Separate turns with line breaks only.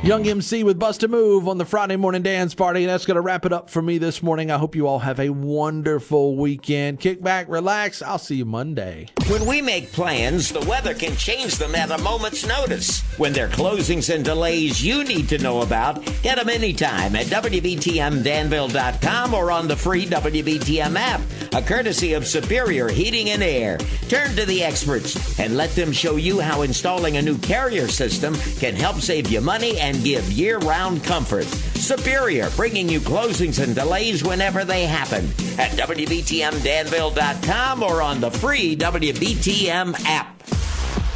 Young MC with Bust a Move on the Friday Morning Dance Party. And that's going to wrap it up for me this morning. I hope you all have a wonderful weekend. Kick back, relax. I'll see you Monday.
When we make plans, the weather can change them at a moment's notice. When there are closings and delays you need to know about, get them anytime at WBTMDanville.com or on the free WBTM app, a courtesy of Superior Heating and Air. Turn to the experts and let them show you how installing a new carrier system can help save you money and give year-round comfort. Superior, bringing you closings and delays whenever they happen at WBTMDanville.com or on the free WBTM app.